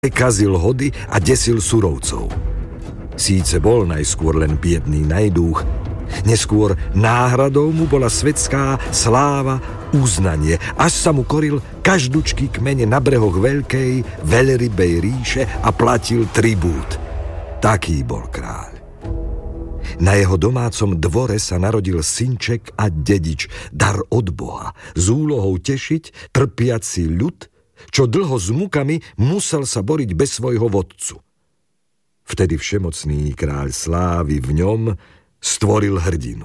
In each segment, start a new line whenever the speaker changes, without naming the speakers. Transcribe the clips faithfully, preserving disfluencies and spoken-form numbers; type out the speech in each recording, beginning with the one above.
kazil hody a desil surovcov. Síce bol najskôr len biedný najdúch, neskôr náhradou mu bola svetská sláva, uznanie, až sa mu koril každúčky kmene na brehoch veľkej, veľrybej ríše a platil tribút. Taký bol kráľ. Na jeho domácom dvore sa narodil synček a dedič, dar od Boha, s úlohou tešiť trpiaci ľud, čo dlho s mukami musel sa boriť bez svojho vodcu. Vtedy všemocný kráľ slávy v ňom stvoril hrdinu.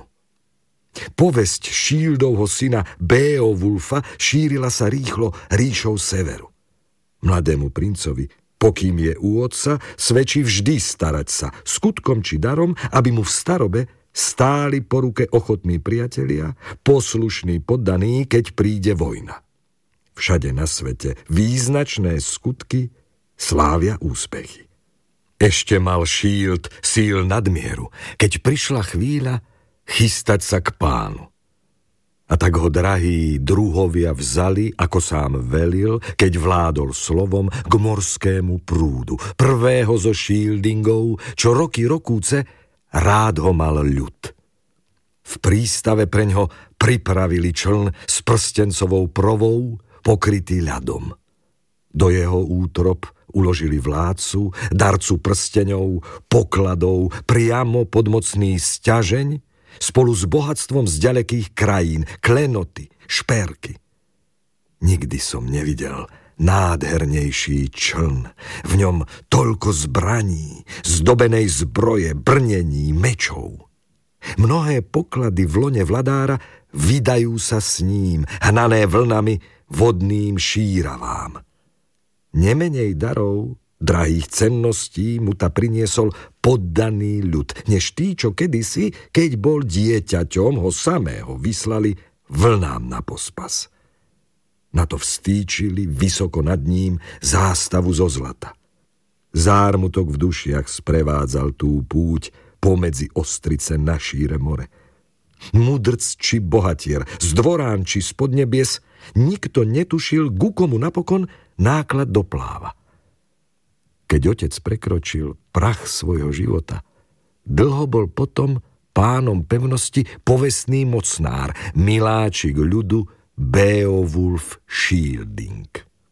Povesť Šíldovho syna Beowulfa šírila sa rýchlo ríšou severu. Mladému princovi, pokým je u otca, svedčí vždy starať sa, skutkom či darom, aby mu v starobe stáli po ruke ochotní priatelia, poslušní poddaní, keď príde vojna. Všade na svete význačné skutky slávia úspechy. Ešte mal Šíld síl nadmieru, keď prišla chvíľa chystať sa k pánu. A tak ho drahí druhovia vzali, ako sám velil, keď vládol slovom k morskému prúdu, prvého zo Šíldingov, čo roky rokúce rád ho mal ľud. V prístave preňho pripravili čln s prstencovou provou, pokrytý ľadom. Do jeho útrop uložili vládcu, darcu prsteňov, pokladov, priamo podmocný sťažeň, spolu s bohatstvom z ďalekých krajín, klenoty, šperky. Nikdy som nevidel nádhernejší čln, v ňom toľko zbraní, zdobenej zbroje, brnení, mečov. Mnohé poklady v lone vladára vydajú sa s ním, hnané vlnami vodným šíravám. Nemenej darov, drahých cenností mu ta priniesol poddaný ľud, než tí, čo kedysi, keď bol dieťaťom, ho samého vyslali vlnám na pospas. Na to vstýčili vysoko nad ním zástavu zo zlata. Zármutok v dušiach sprevádzal tú púť pomedzi ostrice na šíre more. Mudrc či bohatier, zdvorán či spod nebies, nikto netušil, ku komu napokon náklad dopláva. Keď otec prekročil prach svojho života, dlho bol potom pánom pevnosti povestný mocnár, miláčik ľudu Beowulf Šílding.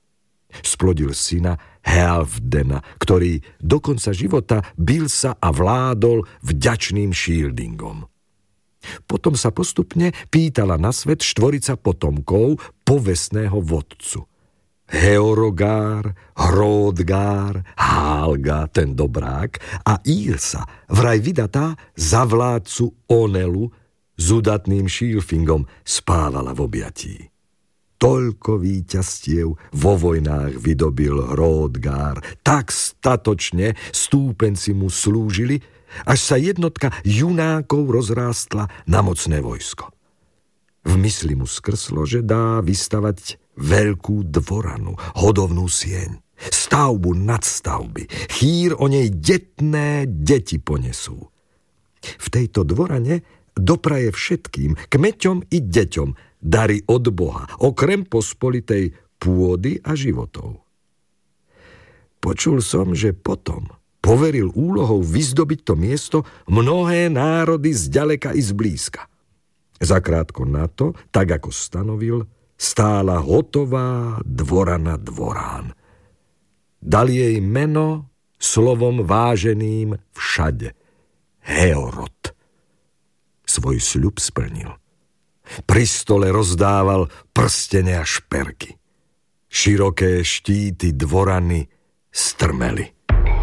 Splodil syna Healfdena, ktorý do konca života bil sa a vládol vďačným Šíldingom. Potom sa postupne pýtala na svet štvorica potomkov povestného vodcu. Heorogár, Hródgár, Hálga, ten dobrák, a Írsa, vraj vydatá za vládcu Onelu, s udatným Šílfingom spávala v objatí. Toľko víťazstiev vo vojnách vydobil Hródgár, tak statočne stúpenci mu slúžili, až sa jednotka junákov rozrástla na mocné vojsko. V mysli mu skrslo, že dá vystavať veľkú dvoranu, hodovnú sieň, stavbu nad stavby, chýr o nej detné deti ponesú. V tejto dvorane dopraje všetkým, kmeťom i deťom, dary od Boha, okrem pospolitej pôdy a životov. Počul som, že potom poveril úlohou vyzdobiť to miesto mnohé národy zďaleka i zblízka. Zakrátko na to, tak ako stanovil, stála hotová dvorana dvorán. Dal jej meno slovom váženým všade. Heorot. Svoj sľub splnil. Pri stole rozdával prstene a šperky. Široké štíty dvorany strmeli.